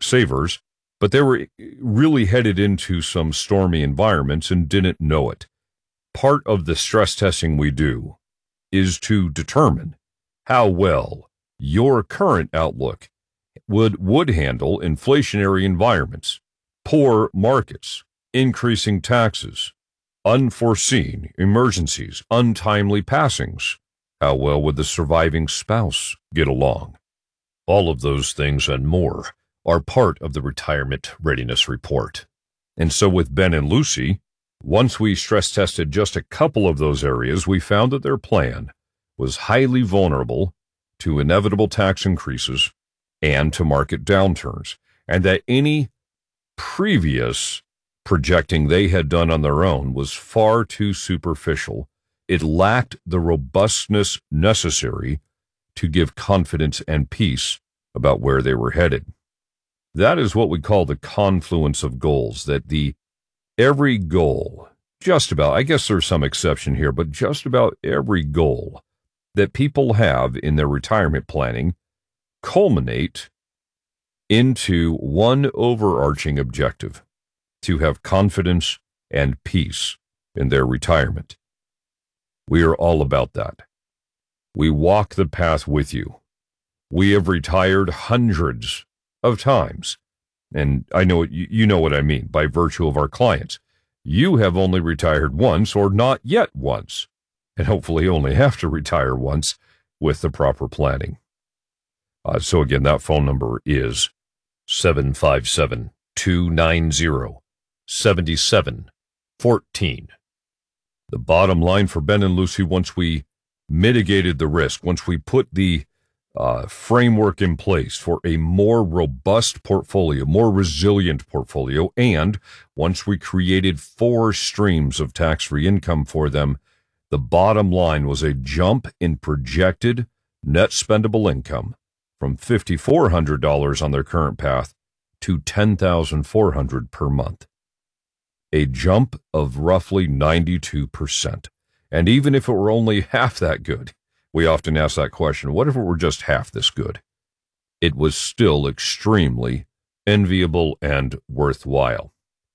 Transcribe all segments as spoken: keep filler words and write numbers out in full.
savers, but they were really headed into some stormy environments and didn't know it. Part of the stress testing we do is to determine how well your current outlook would, would handle inflationary environments, poor markets, increasing taxes, unforeseen emergencies, untimely passings. How well would the surviving spouse get along? All of those things and more are part of the Retirement Readiness Report. And so with Ben and Lucy, once we stress tested just a couple of those areas, we found that their plan was highly vulnerable to inevitable tax increases and to market downturns, and that any previous projecting they had done on their own was far too superficial. It lacked the robustness necessary to give confidence and peace about where they were headed. That is what we call the confluence of goals, that the every goal, just about, I guess there's some exception here, but just about every goal that people have in their retirement planning culminate into one overarching objective: to have confidence and peace in their retirement. We are all about that. We walk the path with you. We have retired hundreds of times. And I know you, you know what I mean by virtue of our clients. You have only retired once, or not yet once, and hopefully only have to retire once with the proper planning. Uh, so again, that phone number is seven five seven, two nine zero, seven seven one four. The bottom line for Ben and Lucy, once we mitigated the risk, once we put the uh, framework in place for a more robust portfolio, more resilient portfolio, and once we created four streams of tax-free income for them, the bottom line was a jump in projected net spendable income from five thousand four hundred dollars on their current path to ten thousand four hundred dollars per month. A jump of roughly ninety-two percent. And even if it were only half that good, we often ask that question, what if it were just half this good? It was still extremely enviable and worthwhile.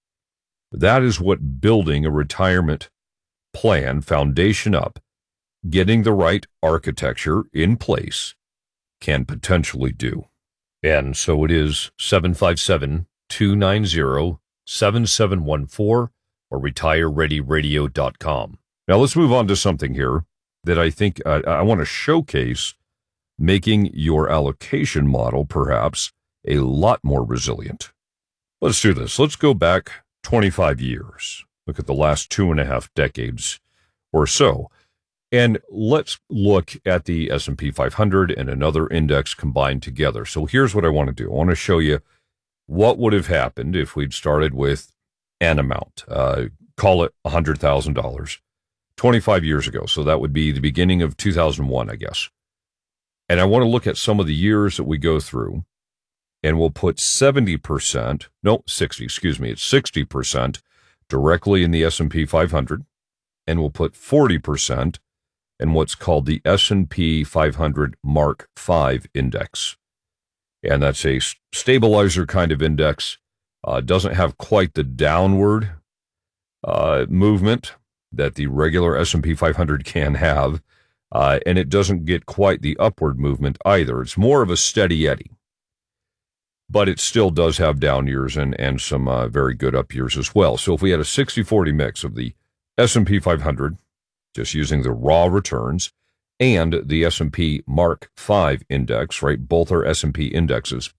That is what building a retirement plan, foundation up, getting the right architecture in place, can potentially do. And so it is seven five seven, two nine zero, seven seven one four or retire ready radio dot com. Now let's move on to something here that I think uh, I want to showcase, making your allocation model perhaps a lot more resilient. Let's do this. Let's go back twenty-five years. Look at the last two and a half decades or so. And let's look at the S and P five hundred and another index combined together. So here's what I want to do. I want to show you what would have happened if we'd started with an amount, uh, call it one hundred thousand dollars, twenty-five years ago. So that would be the beginning of two thousand one, I guess. And I want to look at some of the years that we go through, and we'll put seventy percent, no, sixty, excuse me, it's sixty percent directly in the S and P five hundred, and we'll put forty percent in what's called the S and P five hundred Mark five index. And that's a stabilizer kind of index. Uh, doesn't have quite the downward uh, movement that the regular S and P five hundred can have, uh, and it doesn't get quite the upward movement either. It's more of a steady eddy, but it still does have down years and, and some uh, very good up years as well. So if we had a sixty forty mix of the S and P five hundred, just using the raw returns, and the S and P Mark five index, right, both are S and P indexes,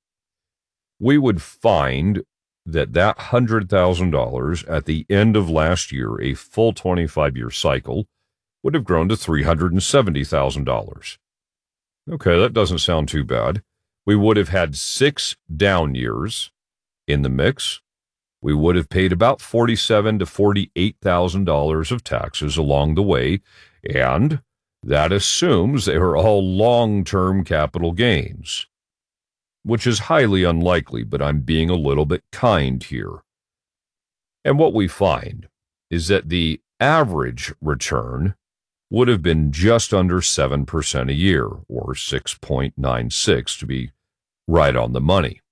we would find that that one hundred thousand dollars at the end of last year, a full twenty-five year cycle, would have grown to three hundred seventy thousand dollars. Okay, that doesn't sound too bad. We would have had six down years in the mix. We would have paid about forty-seven thousand to forty-eight thousand dollars of taxes along the way, and that assumes they are all long-term capital gains, which is highly unlikely, but I'm being a little bit kind here. And what we find is that the average return would have been just under seven percent a year, or six point nine six to be right on the money.